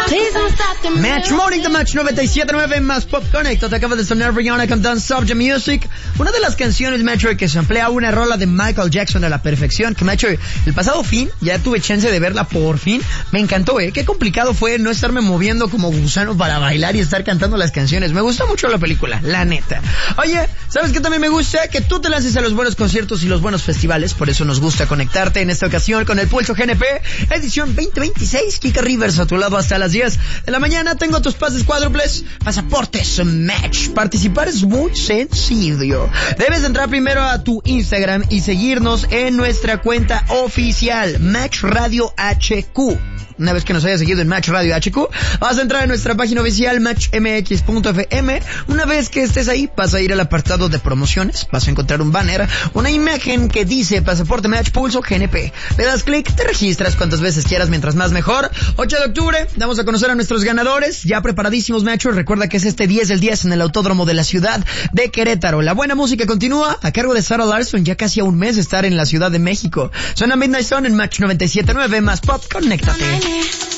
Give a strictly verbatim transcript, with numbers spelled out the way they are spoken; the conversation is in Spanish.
Match Morning, The Match noventa y siete punto nueve más Pop Connect. Te acaba de sonar Rihanna con Don't Stop the Music. Una de las canciones, Metro, que se emplea una rola de Michael Jackson a la perfección. Que, Metro, el pasado fin, ya tuve chance de verla por fin. Me encantó, eh. Qué complicado fue no estarme moviendo como gusano para bailar y estar cantando las canciones. Me gustó mucho la película, la neta. Oye, ¿sabes qué también me gusta? Que tú te lances a los buenos conciertos y los buenos festivales. Por eso nos gusta conectarte en esta ocasión con el Pulso G N P, edición veinte veintiséis. Kika Rivers a tu lado hasta las diez de la mañana. Tengo tus pases cuádruples, pasaportes Match. Participar es muy sencillo. Debes entrar primero a tu Instagram y seguirnos en nuestra cuenta oficial, Match Radio H Q. Una vez que nos hayas seguido en Match Radio H Q, vas a entrar a nuestra página oficial match m x punto f m. Una vez que estés ahí, vas a ir al apartado de promociones, vas a encontrar un banner, una imagen que dice Pasaporte Match Pulso G N P. Le das clic, te registras cuantas veces quieras, mientras más mejor. ocho de octubre, damos a conocer a nuestros ganadores, ya preparadísimos, Match. Recuerda que es este diez del diez en el Autódromo de la ciudad de Querétaro. La buena música continúa a cargo de Sarah Larson, ya casi a un mes de estar en la Ciudad de México. Suena Midnight Sun en Match noventa y siete punto nueve más Pop. Conéctate.